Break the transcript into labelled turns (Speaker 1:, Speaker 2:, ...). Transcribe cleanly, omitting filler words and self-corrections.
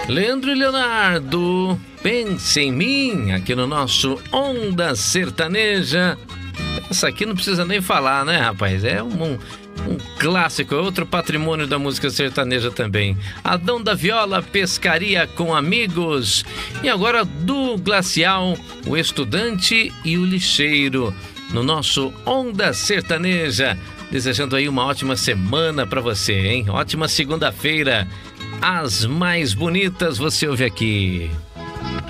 Speaker 1: Leandro e Leonardo, Pense em Mim, aqui no nosso Onda Sertaneja. Essa aqui não precisa nem falar, né, rapaz? É um clássico, é outro patrimônio da música sertaneja também. Adão da Viola, Pescaria com Amigos. E agora do Glacial, O Estudante e o Lixeiro, no nosso Onda Sertaneja. Desejando aí uma ótima semana pra você, hein? Ótima segunda-feira. As mais bonitas você ouve aqui.